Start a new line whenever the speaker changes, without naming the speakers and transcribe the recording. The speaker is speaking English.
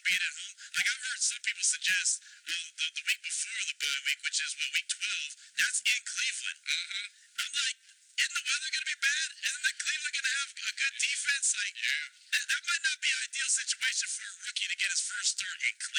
being at home. Like I've heard some people suggest, well, the week before the bye week, which is week 12, that's in Cleveland. I'm like, isn't the weather going to be bad? Isn't the Cleveland going to have a good defense? Like, that might not be an ideal situation for a rookie to get his first start in Cleveland.